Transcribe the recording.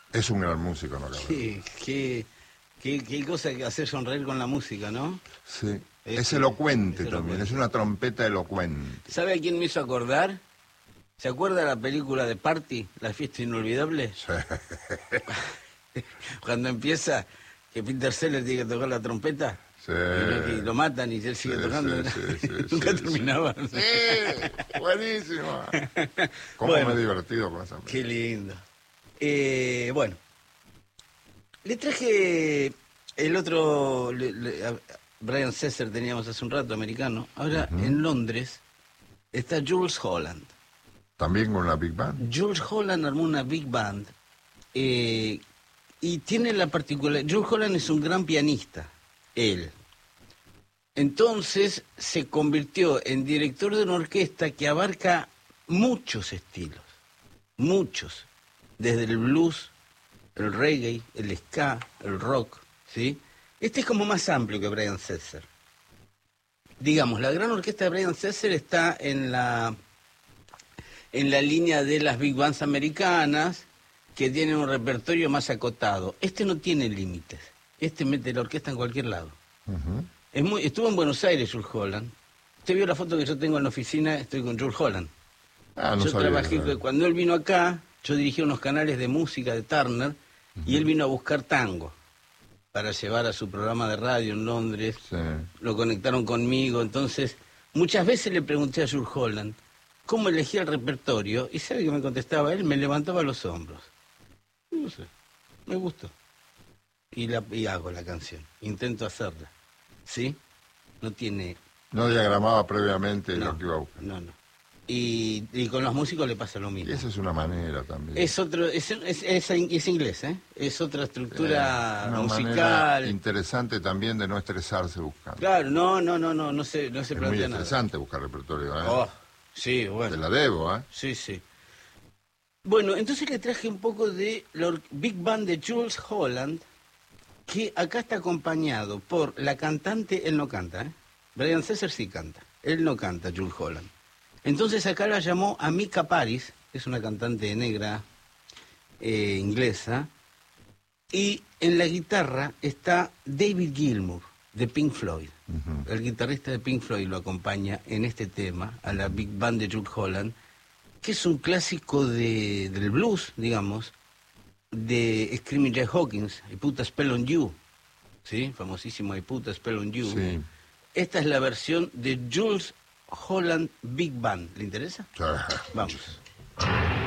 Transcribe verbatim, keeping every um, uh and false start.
Es un gran músico, ¿no? Qué, qué, qué, qué cosa que hacer sonreír con la música, ¿no? Sí. Es, Es elocuente es también, elocuente. es una trompeta elocuente. ¿Sabe a quién me hizo acordar? ¿Se acuerda de la película de Party, La fiesta inolvidable? Sí. Cuando empieza, que Peter Sellers tiene que tocar la trompeta, Sí. y, no, que lo matan y él sigue Sí, tocando. sí, sí, sí, Nunca sí, terminaba. Sí, buenísimo. ¿Cómo Bueno, me he divertido con esa qué película? lindo. Eh, bueno, le traje el otro, le, le, a Brian Setzer teníamos hace un rato, americano. Ahora Ujú. en Londres está Jules Holland. También con la Big Band. Jules Holland armó una big band eh, y tiene la particularidad. Jules Holland es un gran pianista, él. Entonces se convirtió en director de una orquesta que abarca muchos estilos, muchos, desde el blues, el reggae, el ska, el rock, ¿sí? Este es como más amplio que Brian Setzer. Digamos, la gran orquesta de Brian Setzer está en la, en la línea de las big bands americanas, que tienen un repertorio más acotado. Este no tiene límites. Este mete la orquesta en cualquier lado. Ujú. Es muy, estuvo en Buenos Aires, Jules Holland. Usted vio la foto que yo tengo en la oficina, estoy con Jules Holland. Ah, no yo sabía trabajé, eso. cuando él vino acá, yo dirigí unos canales de música de Turner, y él vino a buscar tango para llevar a su programa de radio en Londres. Sí. Lo conectaron conmigo, entonces muchas veces le pregunté a Jules Holland cómo elegía el repertorio, y sabe que me contestaba él, me levantaba los hombros. No sé, me gustó. Y, la, y hago la canción, intento hacerla. ¿Sí? No tiene... No diagramaba previamente no, lo que iba a buscar. No, no. Y, y con los músicos le pasa lo Y mismo. esa es una manera también. Es otro, es, es, es, es inglés, ¿eh? Es otra estructura Eh, una musical. manera interesante también de no estresarse buscando. Claro, no, no, no, no, no se, no se Es muy plantea nada. estresante buscar repertorio, ¿eh? Oh, sí, Te bueno. la debo, ¿eh? Sí, sí. Bueno, entonces le traje un poco de la or- Big Band de Jules Holland, que acá está acompañado por la cantante, él no canta, ¿eh? Brian Setzer sí canta, él no canta, Jules Holland. Entonces acá la llamó Amika Paris, es una cantante negra eh, inglesa, y en la guitarra está David Gilmour, de Pink Floyd. Ujú. El guitarrista de Pink Floyd lo acompaña en este tema, a la Big Band de Jules Holland, que es un clásico de, del blues, digamos, de Screaming Jay Hawkins, I Put a Spell on You, ¿sí? Famosísimo I Put a Spell on You. Sí. Esta es la versión de Jules Holland Big Band. ¿Le interesa? Sí. Vamos.